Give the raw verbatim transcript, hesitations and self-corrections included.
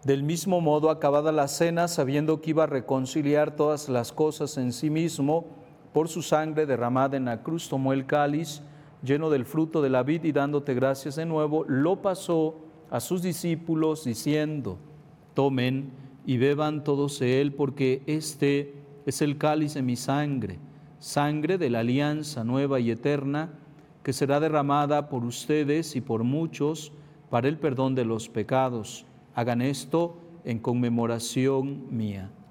Del mismo modo, acabada la cena, sabiendo que iba a reconciliar todas las cosas en sí mismo, por su sangre derramada en la cruz, tomó el cáliz lleno del fruto de la vid y dándote gracias de nuevo, lo pasó a sus discípulos diciendo: tomen y beban todos de él, porque este es el cáliz de mi sangre, sangre de la alianza nueva y eterna, que será derramada por ustedes y por muchos para el perdón de los pecados. Hagan esto en conmemoración mía.